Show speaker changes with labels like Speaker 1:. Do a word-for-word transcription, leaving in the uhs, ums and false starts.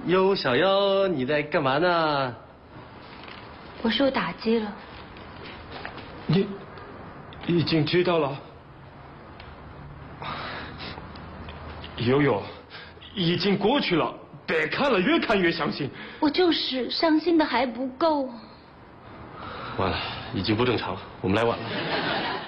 Speaker 1: 哟，小妖，你在干嘛呢？
Speaker 2: 我受打击了。
Speaker 3: 你已经知道了？悠悠，已经过去了，别看了，越看越伤心。
Speaker 2: 我就是伤心的还不够。
Speaker 1: 完了，已经不正常了，我们来晚了。